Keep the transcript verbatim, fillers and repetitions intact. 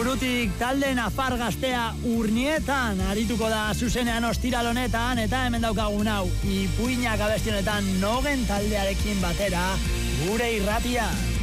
Burutik talde nafar gaztea Urnietan arituko da zuzenean ostiral honetan, eta hemen daukagun hau Ipuinak abesti honetan Nogen taldearekin batera gure irratia.